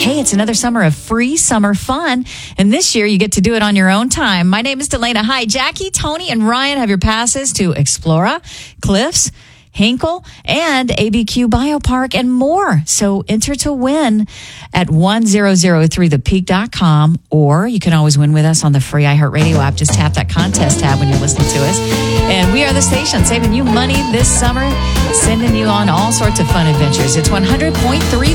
hey, it's another summer of free summer fun. And this year you get to do it on your own time. My name is Delana. Hi, Jackie, Tony, and Ryan have your passes to Explora, Cliffs, Hinkle, and ABQ Biopark, and more. So enter to win at 1003thepeak.com, or you can always win with us on the free iHeartRadio app. Just tap that contest tab when you're listening to us. And we are the station saving you money this summer, sending you on all sorts of fun adventures. It's 100.3